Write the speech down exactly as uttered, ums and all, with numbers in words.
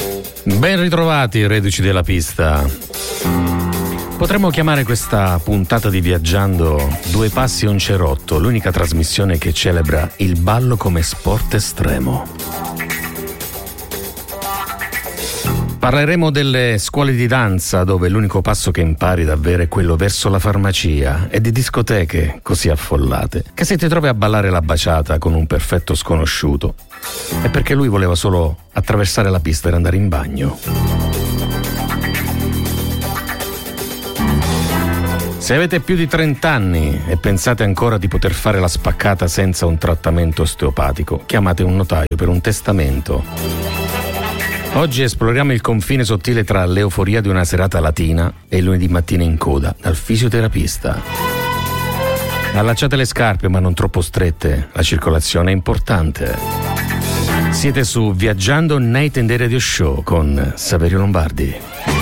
Ben ritrovati, reduci della pista. Potremmo chiamare questa puntata di Viaggiando Due passi e un cerotto, l'unica trasmissione che celebra il ballo come sport estremo. Parleremo delle scuole di danza, dove l'unico passo che impari davvero è quello verso la farmacia, e di discoteche così affollate che se ti trovi a ballare la baciata con un perfetto sconosciuto è perché lui voleva solo attraversare la pista per andare in bagno. Se avete più di trenta anni e pensate ancora di poter fare la spaccata senza un trattamento osteopatico, chiamate un notaio per un testamento. Oggi esploriamo il confine sottile tra l'euforia di una serata latina e il lunedì mattina in coda dal fisioterapista. Allacciate le scarpe ma non troppo strette, la circolazione è importante. Siete su Viaggiando Night and Day Radio Show con Saverio Lombardi.